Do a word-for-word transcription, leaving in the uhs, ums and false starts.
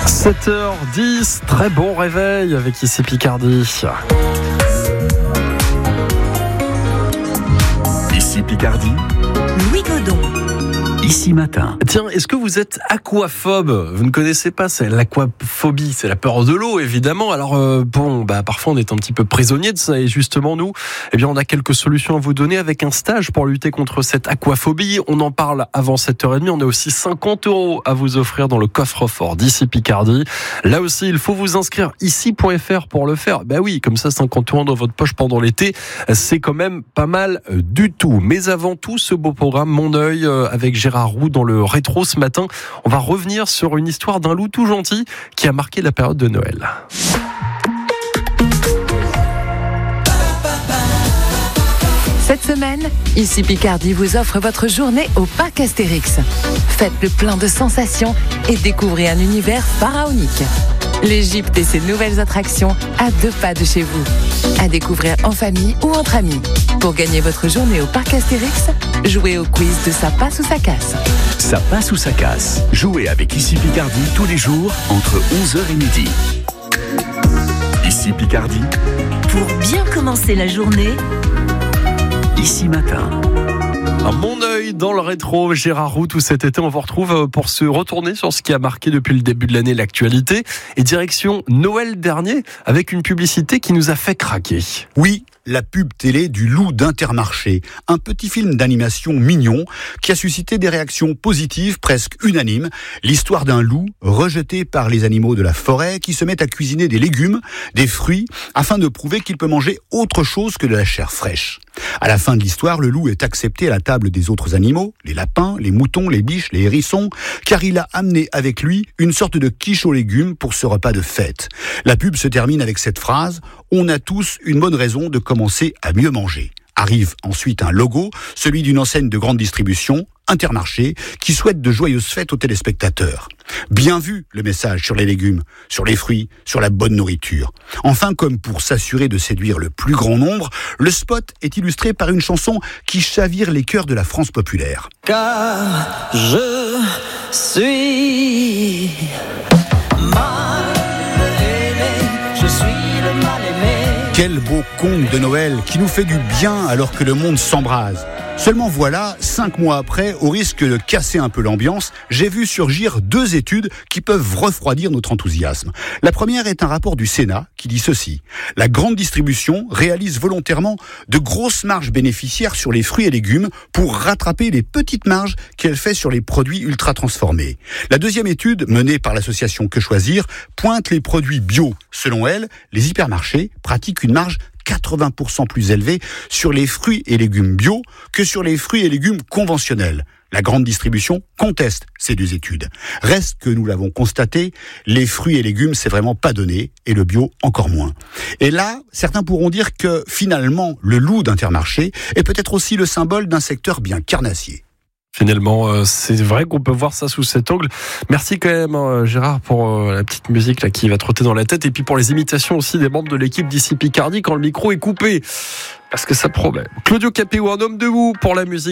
sept heures dix, très bon réveil avec ici Picardie. Ici Picardie, Louis Godon. Ici Matin. Tiens, est-ce que vous êtes aquaphobe ? Vous ne connaissez pas, c'est l'aquaphobie, c'est la peur de l'eau évidemment. Alors euh, bon, bah parfois on est un petit peu prisonnier de ça et justement nous, eh bien on a quelques solutions à vous donner avec un stage pour lutter contre cette aquaphobie. On en parle avant sept heures trente, on a aussi cinquante euros à vous offrir dans le coffre-fort d'ici Picardie. Là aussi, il faut vous inscrire ici point f r pour le faire. Bah oui, comme ça cinquante euros dans votre poche pendant l'été, c'est quand même pas mal du tout. Mais avant tout, ce beau programme Mon œil avec Gérard Roux dans le rétro ce matin. On va revenir sur une histoire d'un loup tout gentil qui a marqué la période de Noël. Cette semaine, ici Picardie vous offre votre journée au parc Astérix. Faites le plein de sensations et découvrez un univers pharaonique. L'Égypte et ses nouvelles attractions à deux pas de chez vous. À découvrir en famille ou entre amis. Pour gagner votre journée au parc Astérix, jouez au quiz de Ça passe ou ça casse. Ça passe ou ça casse. Jouez avec Ici Picardie tous les jours entre onze heures et midi. Ici Picardie, Pour bien commencer la journée, Ici Matin. À mon œil dans le rétro, Gérard Roux, tout cet été, on vous retrouve pour se retourner sur ce qui a marqué depuis le début de l'année l'actualité. Et direction Noël dernier, avec une publicité qui nous a fait craquer. Oui, la pub télé du loup d'Intermarché, un petit film d'animation mignon qui a suscité des réactions positives presque unanimes. L'histoire d'un loup rejeté par les animaux de la forêt qui se met à cuisiner des légumes, des fruits, afin de prouver qu'il peut manger autre chose que de la chair fraîche. À la fin de l'histoire, le loup est accepté à la table des autres animaux, les lapins, les moutons, les biches, les hérissons, car il a amené avec lui une sorte de quiche aux légumes pour ce repas de fête. La pub se termine avec cette phrase « On a tous une bonne raison de commencer à mieux manger ». Arrive ensuite un logo, celui d'une enseigne de grande distribution, Intermarché, qui souhaite de joyeuses fêtes aux téléspectateurs. Bien vu le message sur les légumes, sur les fruits, sur la bonne nourriture. Enfin, comme pour s'assurer de séduire le plus grand nombre, le spot est illustré par une chanson qui chavire les cœurs de la France populaire. Car je suis mal aimé, je suis le mal aimé. Quel beau conte de Noël qui nous fait du bien alors que le monde s'embrase. Seulement voilà, cinq mois après, au risque de casser un peu l'ambiance, j'ai vu surgir deux études qui peuvent refroidir notre enthousiasme. La première est un rapport du Sénat qui dit ceci. La grande distribution réalise volontairement de grosses marges bénéficiaires sur les fruits et légumes pour rattraper les petites marges qu'elle fait sur les produits ultra transformés. La deuxième étude, menée par l'association Que Choisir, pointe les produits bio. Selon elle, les hypermarchés pratiquent une marge quatre-vingts pour cent plus élevée sur les fruits et légumes bio que sur les fruits et légumes conventionnels. La grande distribution conteste ces deux études. Reste que nous l'avons constaté, les fruits et légumes, c'est vraiment pas donné, et le bio encore moins. Et là, certains pourront dire que finalement, le loup d'Intermarché est peut-être aussi le symbole d'un secteur bien carnassier. Finalement, euh, c'est vrai qu'on peut voir ça sous cet angle. Merci quand même, hein, Gérard, pour euh, la petite musique là qui va trotter dans la tête. Et puis pour les imitations aussi des membres de l'équipe d'ici Picardie quand le micro est coupé. Parce que ça promet. Claudio Capéo, un homme debout pour la musique.